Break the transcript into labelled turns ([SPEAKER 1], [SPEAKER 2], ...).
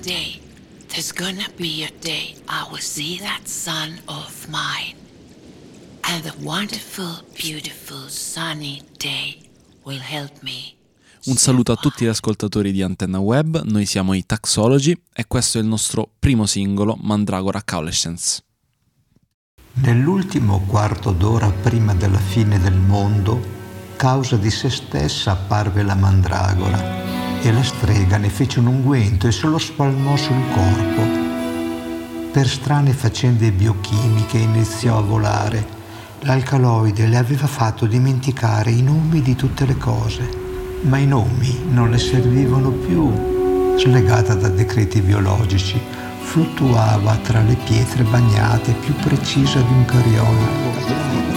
[SPEAKER 1] day. There's gonna be a day I will see that son of mine. And the wonderful, beautiful, sunny day will help me.
[SPEAKER 2] Un saluto a tutti gli ascoltatori di Antenna Web, noi siamo i Taxology e questo è il nostro primo singolo, Mandragora Caulescence.
[SPEAKER 3] Nell'ultimo quarto d'ora prima della fine del mondo, causa di se stessa apparve la mandragora e la strega ne fece un unguento e se lo spalmò sul corpo. Per strane faccende biochimiche iniziò a volare. L'alcaloide le aveva fatto dimenticare i nomi di tutte le cose, ma i nomi non le servivano più. Slegata da decreti biologici, fluttuava tra le pietre bagnate, più precisa di un cariolo.